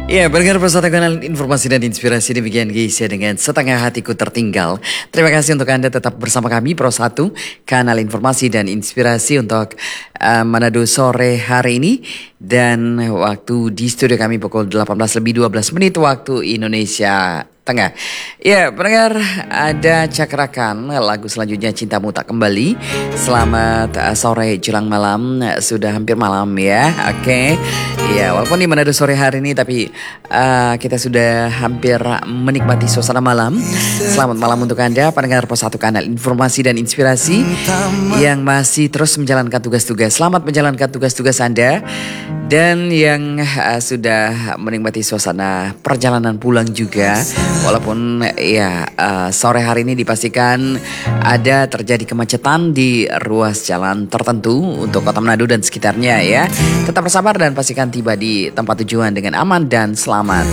Ya, pendengar Persata Kanal Informasi dan Inspirasi demikian guys ya dengan setengah hatiku tertinggal. Terima kasih untuk Anda tetap bersama kami Pro 1 Kanal Informasi dan Inspirasi untuk Manado sore hari ini. Dan waktu di studio kami pukul 18:12 waktu Indonesia Tengah. Ya, pendengar, ada cakrakan lagu selanjutnya Cintamu Tak Kembali. Selamat sore jelang malam, sudah hampir malam ya. Oke. Ya, walaupun di Manado sore hari ini tapi kita sudah hampir menikmati suasana malam. Selamat malam untuk Anda pendengar Pos 1 Kanal Informasi dan Inspirasi yang masih terus menjalankan tugas-tugas. Selamat menjalankan tugas-tugas Anda. Dan yang sudah menikmati suasana perjalanan pulang juga. Walaupun ya sore hari ini dipastikan ada terjadi kemacetan di ruas jalan tertentu untuk Kota Manado dan sekitarnya ya. Tetap bersabar dan pastikan tiba di tempat tujuan dengan aman dan selamat.